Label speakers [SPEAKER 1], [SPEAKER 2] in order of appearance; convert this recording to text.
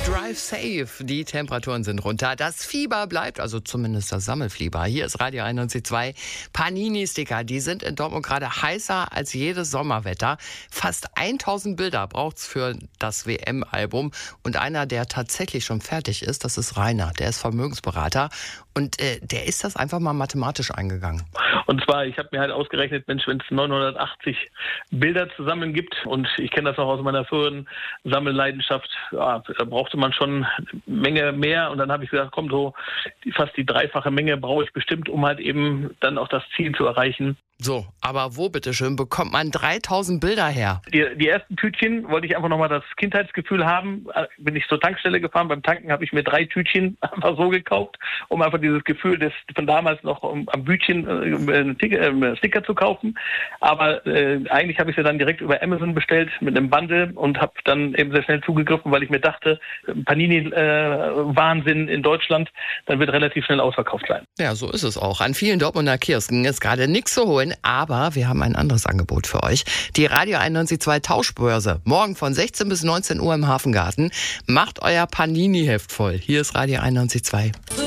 [SPEAKER 1] Drive safe. Die Temperaturen sind runter. Das Fieber bleibt, also zumindest das Sammelfieber. Hier ist Radio 91.2. Panini-Sticker, die sind in Dortmund gerade heißer als jedes Sommerwetter. Fast 1000 Bilder braucht's für das WM-Album. Und einer, der tatsächlich schon fertig ist, das ist Rainer. Der ist Vermögensberater. Und der ist das einfach mal mathematisch eingegangen.
[SPEAKER 2] Und zwar, ich habe mir halt ausgerechnet, Mensch, wenn es 980 Bilder zusammen gibt, und ich kenne das auch aus meiner früheren Sammelleidenschaft, ja, da brauchte man schon eine Menge mehr. Und dann habe ich gesagt, komm, so fast die dreifache Menge brauche ich bestimmt, um halt eben dann auch das Ziel zu erreichen.
[SPEAKER 1] So, aber wo bitteschön bekommt man 3000 Bilder her?
[SPEAKER 2] Die ersten Tütchen wollte ich einfach nochmal das Kindheitsgefühl haben. Bin ich zur Tankstelle gefahren. Beim Tanken habe ich mir 3 Tütchen einfach so gekauft, um einfach dieses Gefühl von damals noch am Bütchen einen Sticker zu kaufen. Aber eigentlich habe ich sie dann direkt über Amazon bestellt mit einem Bundle und habe dann eben sehr schnell zugegriffen, weil ich mir dachte, Panini-Wahnsinn in Deutschland, dann wird relativ schnell ausverkauft sein.
[SPEAKER 1] Ja, so ist es auch. An vielen Dortmunder Kiosken ist gerade nichts zu holen, aber wir haben ein anderes Angebot für euch. Die Radio 91.2 Tauschbörse. Morgen von 16 bis 19 Uhr im Hafengarten. Macht euer Panini-Heft voll. Hier ist Radio 91.2.